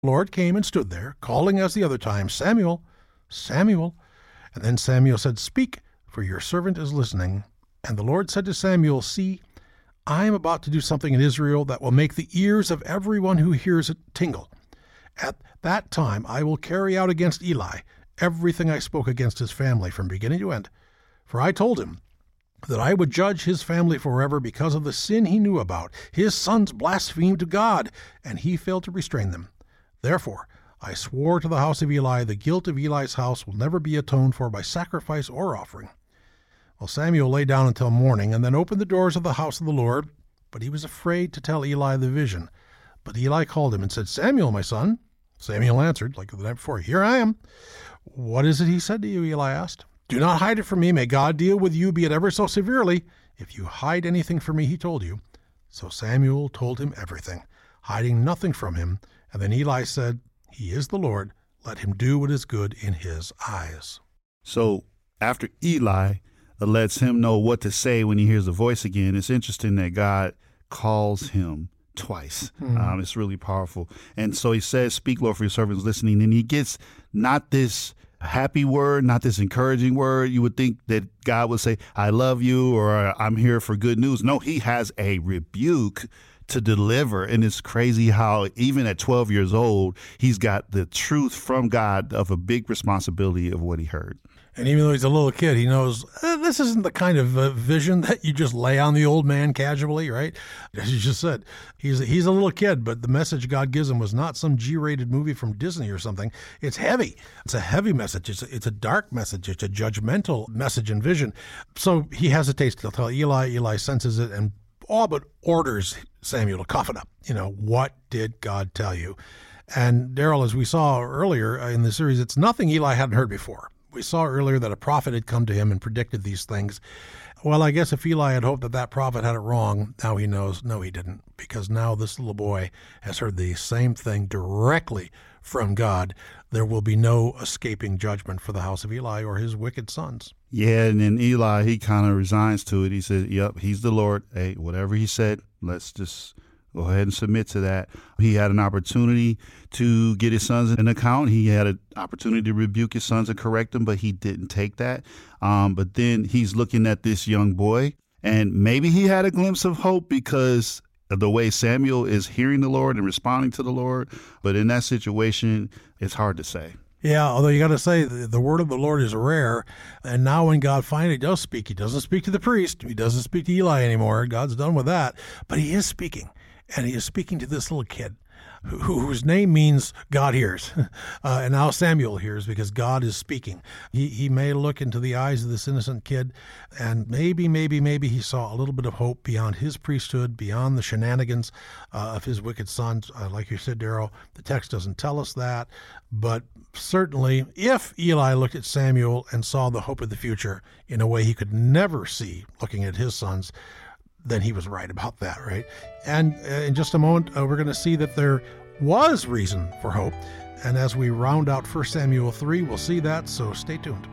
The Lord came and stood there, calling as the other time, Samuel, Samuel. And then Samuel said, Speak, for your servant is listening. And the Lord said to Samuel, See, I am about to do something in Israel that will make the ears of everyone who hears it tingle. At that time I will carry out against Eli everything I spoke against his family from beginning to end. For I told him that I would judge his family forever because of the sin he knew about. His sons blasphemed God, and he failed to restrain them. Therefore, I swore to the house of Eli, the guilt of Eli's house will never be atoned for by sacrifice or offering. Well, Samuel lay down until morning, and then opened the doors of the house of the Lord, but he was afraid to tell Eli the vision. But Eli called him and said, Samuel, my son. Samuel answered, like the night before, Here I am. What is it he said to you? Eli asked. Do not hide it from me. May God deal with you, be it ever so severely. If you hide anything from me, he told you. So Samuel told him everything, hiding nothing from him. And then Eli said, He is the Lord. Let him do what is good in his eyes. So after Eli lets him know what to say when he hears the voice again, it's interesting that God calls him twice. It's really powerful. And so he says, Speak, Lord, for your servants listening. And he gets not this happy word, not this encouraging word. You would think that God would say, I love you, or I'm here for good news. No, he has a rebuke to deliver. And it's crazy how even at 12 years old, he's got the truth from God of a big responsibility of what he heard. And even though he's a little kid, he knows this isn't the kind of vision that you just lay on the old man casually, right? As you just said, he's a little kid, but the message God gives him was not some G-rated movie from Disney or something. It's heavy. It's a heavy message. It's a dark message. It's a judgmental message and vision. So he hesitates to tell Eli. Eli senses it and all but orders Samuel to cough it up. What did God tell you? And Daryl, as we saw earlier in the series, it's nothing Eli hadn't heard before. We saw earlier that a prophet had come to him and predicted these things. Well, I guess if Eli had hoped that prophet had it wrong, now he knows, no, he didn't, because now this little boy has heard the same thing directly from God. There will be no escaping judgment for the house of Eli or his wicked sons. Yeah, and then Eli, he kind of resigns to it. He says, yep, he's the Lord. Hey, whatever he said, let's just go ahead and submit to that. He had an opportunity to get his sons an account. He had an opportunity to rebuke his sons and correct them, but he didn't take that. But then he's looking at this young boy, and maybe he had a glimpse of hope because of the way Samuel is hearing the Lord and responding to the Lord. But in that situation, it's hard to say. Yeah, although you got to say the word of the Lord is rare. And now when God finally does speak, he doesn't speak to the priest. He doesn't speak to Eli anymore. God's done with that. But he is speaking. And he is speaking to this little kid whose name means God hears. And now Samuel hears because God is speaking. He may look into the eyes of this innocent kid, and maybe he saw a little bit of hope beyond his priesthood, beyond the shenanigans of his wicked sons. Like you said, Darryl, the text doesn't tell us that. But certainly, if Eli looked at Samuel and saw the hope of the future in a way he could never see looking at his sons, then he was right about that, right? And in just a moment, we're going to see that there was reason for hope. And as we round out 1 Samuel 3, we'll see that, so stay tuned.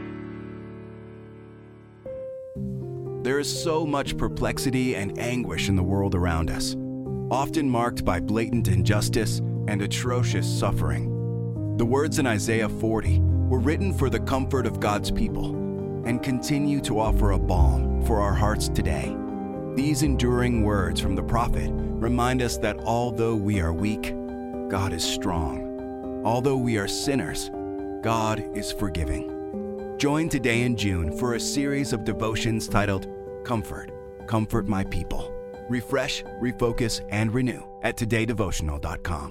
There is so much perplexity and anguish in the world around us, often marked by blatant injustice and atrocious suffering. The words in Isaiah 40 were written for the comfort of God's people and continue to offer a balm for our hearts today. These enduring words from the prophet remind us that although we are weak, God is strong. Although we are sinners, God is forgiving. Join today in June for a series of devotions titled Comfort, Comfort My People. Refresh, refocus, and renew at todaydevotional.com.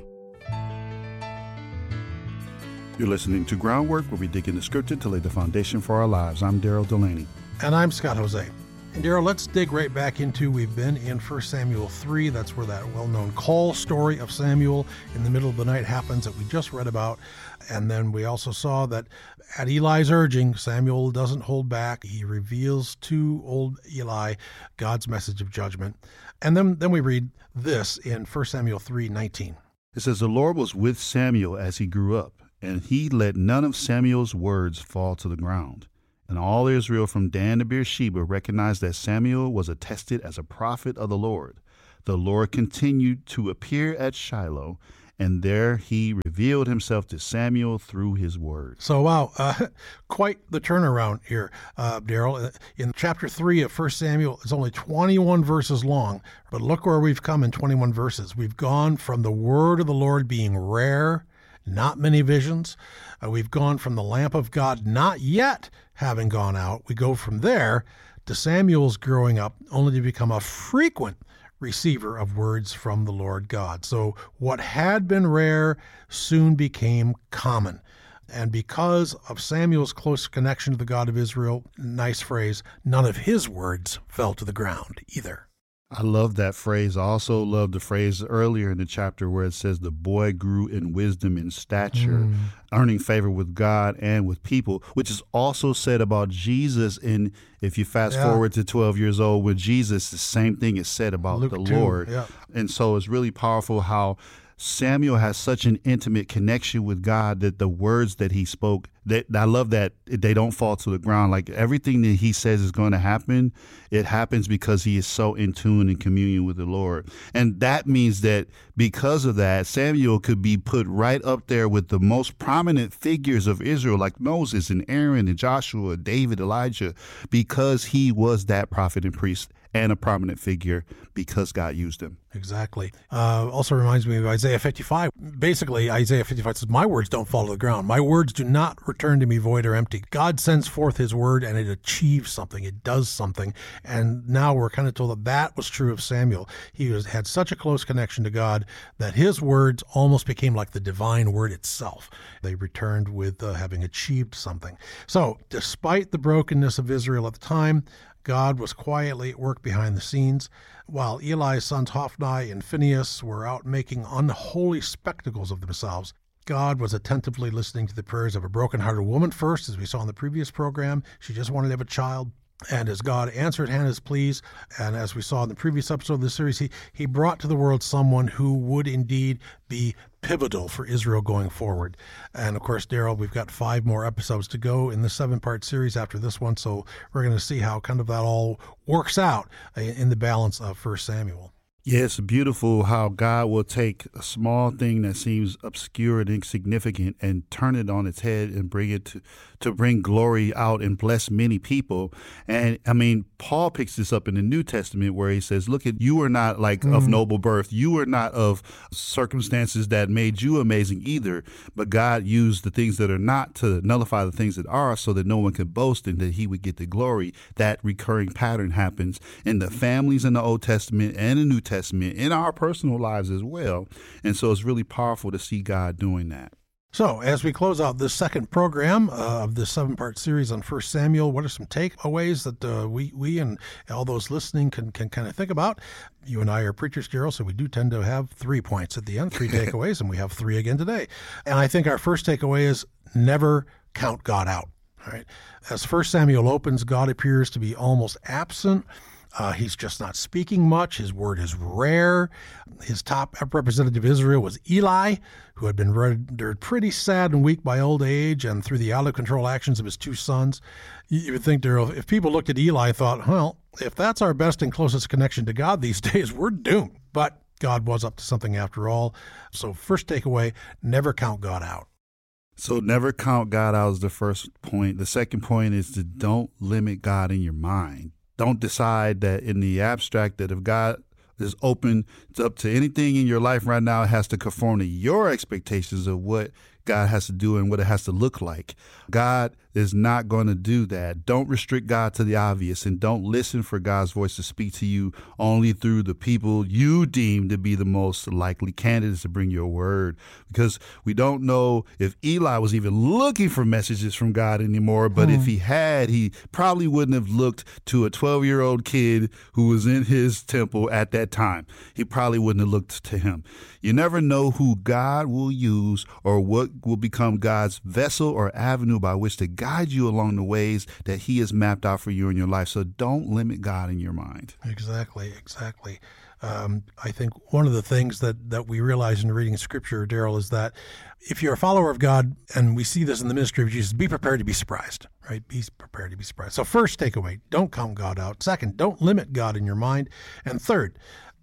You're listening to Groundwork, where we dig into Scripture to lay the foundation for our lives. I'm Daryl Delaney. And I'm Scott Jose. And Daryl, let's dig right back into, we've been in 1 Samuel 3. That's where that well-known call story of Samuel in the middle of the night happens that we just read about. And then we also saw that at Eli's urging, Samuel doesn't hold back. He reveals to old Eli God's message of judgment. And then we read this in 1 Samuel 3:19. It says, the Lord was with Samuel as he grew up, and he let none of Samuel's words fall to the ground. And all Israel from Dan to Beersheba recognized that Samuel was attested as a prophet of the Lord. The Lord continued to appear at Shiloh, and there he revealed himself to Samuel through his word. So, wow, quite the turnaround here, Daryl. In chapter 3 of 1 Samuel, it's only 21 verses long, but look where we've come in 21 verses. We've gone from the word of the Lord being rare, not many visions. We've gone from the lamp of God not yet having gone out. We go from there to Samuel's growing up only to become a frequent receiver of words from the Lord God. So what had been rare soon became common. And because of Samuel's close connection to the God of Israel, nice phrase, none of his words fell to the ground either. I love that phrase. I also love the phrase earlier in the chapter where it says the boy grew in wisdom and stature, earning favor with God and with people, which is also said about Jesus. And if you fast forward to 12 years old with Jesus, the same thing is said about Luke the 2, Lord. yeah. And so it's really powerful how Samuel has such an intimate connection with God that the words that he spoke, that I love that they don't fall to the ground. Like everything that he says is going to happen, it happens because he is so in tune and communion with the Lord. And that means that because of that, Samuel could be put right up there with the most prominent figures of Israel, like Moses and Aaron and Joshua, David, Elijah, because he was that prophet and priest and a prominent figure because God used him. Exactly. Also reminds me of Isaiah 55. Basically, Isaiah 55 says, my words don't fall to the ground. My words do not return to me void or empty. God sends forth his word and it achieves something. It does something. And now we're kind of told that that was true of Samuel. He had such a close connection to God that his words almost became like the divine word itself. They returned with having achieved something. So despite the brokenness of Israel at the time, God was quietly at work behind the scenes. While Eli's sons Hophni and Phinehas were out making unholy spectacles of themselves, God was attentively listening to the prayers of a broken-hearted woman first, as we saw in the previous program. She just wanted to have a child. And as God answered Hannah's pleas, and as we saw in the previous episode of the series, he brought to the world someone who would indeed be pivotal for Israel going forward. And of course, Daryl, we've got 5 more episodes to go in the 7-part series after this one, so we're going to see how kind of that all works out in the balance of 1 Samuel. Yeah, it's beautiful how God will take a small thing that seems obscure and insignificant and turn it on its head and bring it to bring glory out and bless many people. And I mean, Paul picks this up in the New Testament where he says, look, you are not like of noble birth. You are not of circumstances that made you amazing either. But God used the things that are not to nullify the things that are so that no one can boast and that he would get the glory. That recurring pattern happens in the families in the Old Testament and the New Testament, in our personal lives as well. And so it's really powerful to see God doing that. So as we close out this second program of this 7-part series on 1 Samuel, what are some takeaways that we and all those listening can kind of think about? You and I are preachers, Daryl, so we do tend to have 3 points at the end, 3 takeaways, and we have 3 again today. And I think our first takeaway is never count God out. All right. As 1 Samuel opens, God appears to be almost absent. He's just not speaking much. His word is rare. His top representative of Israel was Eli, who had been rendered pretty sad and weak by old age and through the out-of-control actions of his 2 sons. You would think, Daryl, if people looked at Eli and thought, well, if that's our best and closest connection to God these days, we're doomed. But God was up to something after all. So first takeaway, never count God out. So never count God out is the first point. The second point is to don't limit God in your mind. Don't decide that in the abstract that if God is open up to anything in your life right now, it has to conform to your expectations of what God has to do and what it has to look like. God is not going to do that. Don't restrict God to the obvious, and don't listen for God's voice to speak to you only through the people you deem to be the most likely candidates to bring your word. Because we don't know if Eli was even looking for messages from God anymore, but if he had, he probably wouldn't have looked to a 12-year-old kid who was in his temple at that time. He probably wouldn't have looked to him. You never know who God will use or what will become God's vessel or avenue by which to guide you along the ways that he has mapped out for you in your life. So don't limit God in your mind. Exactly. I think one of the things that we realize in reading Scripture, Daryl, is that if you're a follower of God, and we see this in the ministry of Jesus, be prepared to be surprised, right? Be prepared to be surprised. So first takeaway, don't count God out. Second, don't limit God in your mind. And third,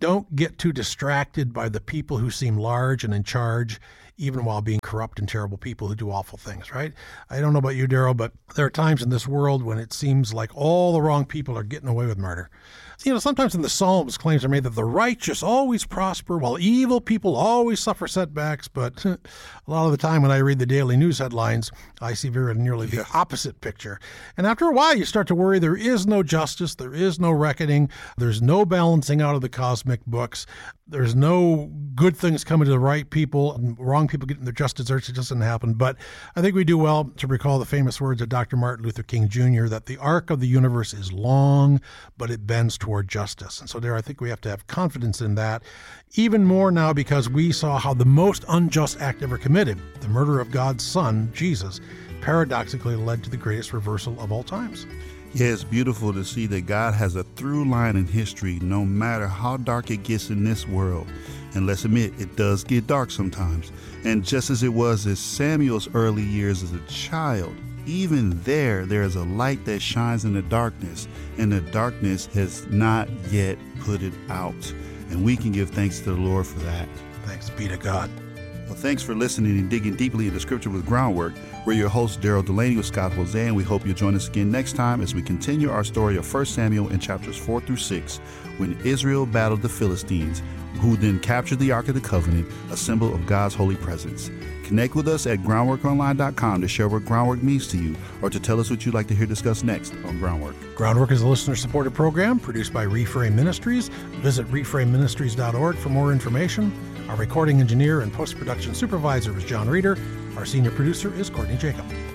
Don't get too distracted by the people who seem large and in charge, even while being corrupt and terrible people who do awful things, right? I don't know about you, Daryl, but there are times in this world when it seems like all the wrong people are getting away with murder. Sometimes in the Psalms, claims are made that the righteous always prosper while evil people always suffer setbacks. But a lot of the time when I read the daily news headlines, I see very nearly the opposite picture. And after a while, you start to worry there is no justice, there is no reckoning, there's no balancing out of the cosmic books, there's no good things coming to the right people, and wrong people getting their just desserts. It just doesn't happen. But I think we do well to recall the famous words of Dr. Martin Luther King Jr., that the arc of the universe is long, but it bends toward justice. And so there, I think we have to have confidence in that, even more now because we saw how the most unjust act ever committed, the murder of God's Son, Jesus, paradoxically led to the greatest reversal of all times. Yeah, it's beautiful to see that God has a through line in history, no matter how dark it gets in this world. And let's admit, it does get dark sometimes. And just as it was in Samuel's early years as a child, even there is a light that shines in the darkness, and the darkness has not yet put it out. And we can give thanks to the Lord for that. Thanks be to God. Well, thanks for listening and digging deeply into Scripture with Groundwork. We're your hosts, Daryl Delaney with Scott Jose, and we hope you'll join us again next time as we continue our story of 1 Samuel in chapters 4 through 6, when Israel battled the Philistines, who then captured the Ark of the Covenant, a symbol of God's holy presence. Connect with us at groundworkonline.com to share what Groundwork means to you, or to tell us what you'd like to hear discussed next on Groundwork. Groundwork is a listener-supported program produced by Reframe Ministries. Visit reframeministries.org for more information. Our recording engineer and post-production supervisor is John Reeder. Our senior producer is Courtney Jacob.